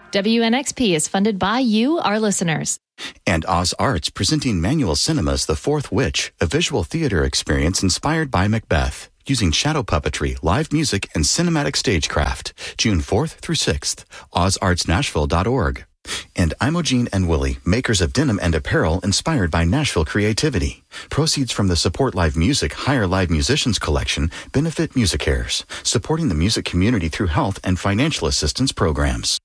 WNXP is funded by you, our listeners. And Oz Arts presenting Manual Cinema's The Fourth Witch, a visual theater experience inspired by Macbeth, using shadow puppetry, live music, and cinematic stagecraft. June 4th through 6th. OzArtsNashville.org. And Imogene and Willie, makers of denim and apparel inspired by Nashville creativity. Proceeds from the Support Live Music Hire Live Musicians collection benefit MusiCares, supporting the music community through health and financial assistance programs.